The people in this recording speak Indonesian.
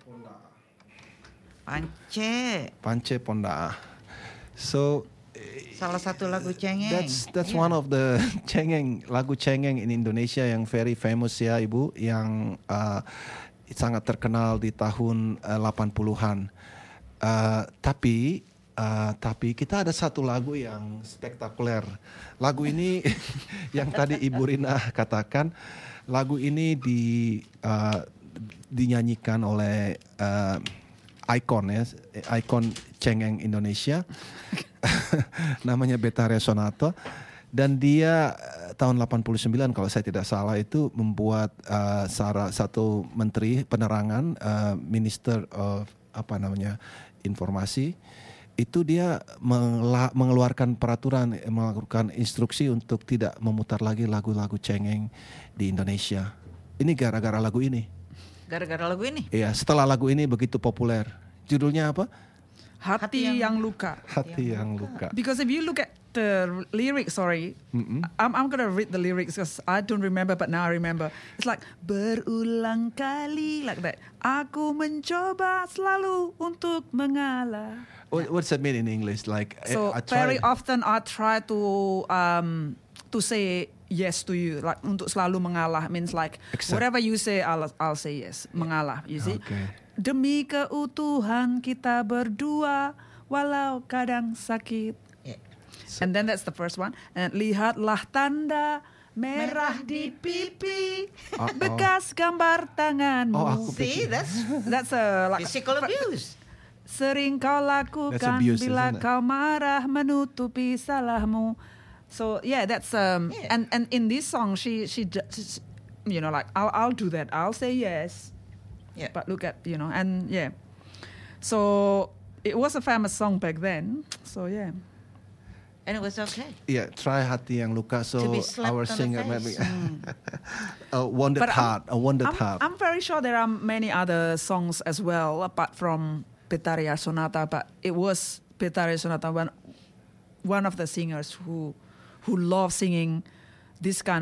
Pance Ponda. So Salah satu lagu cengeng. That's one of the lagu cengeng in Indonesia yang very famous ya Ibu, yang sangat terkenal di tahun 80-an. Tapi kita ada satu lagu yang spektakuler. Lagu ini yang tadi Ibu Rina katakan, lagu ini dinyanyikan oleh ikon cengeng Indonesia. Namanya Betharia Sonata, dan dia tahun 89 kalau saya tidak salah itu membuat satu menteri penerangan, Minister of informasi, itu dia mengeluarkan peraturan, melakukan instruksi untuk tidak memutar lagi lagu-lagu cengeng di Indonesia. Ini gara-gara lagu ini. Gara-gara lagu ini? Iya, setelah lagu ini begitu populer. Judulnya apa? Hati yang luka. Hati yang luka. Because if you look at the lyrics, I'm gonna read the lyrics because I don't remember, but now I remember. It's like berulang kali, like that. Aku mencoba selalu untuk mengalah. What's that mean in English? Like, so very often I try to say yes to you, like untuk selalu mengalah means like whatever you say, I'll say yes. Mengalah, you see. Okay. Demi keutuhan kita berdua, walau kadang sakit. Yeah. And then that's the first one. And lihatlah tanda merah di pipi, bekas gambar tanganmu. See, that's a like physical abuse. Sering kau lakukan abuse, bila kau marah menutupi salahmu. So yeah, that's and in this song she you know, like I'll do that. I'll say yes. Yeah. But look at, you know, and yeah. So it was a famous song back then. So yeah. And it was okay. Yeah, try Hati yang luka. So our singer maybe a wondered heart. I'm very sure there are many other songs as well apart from Betharia Sonata, but it was Betharia Sonata one of the singers who loved singing this kind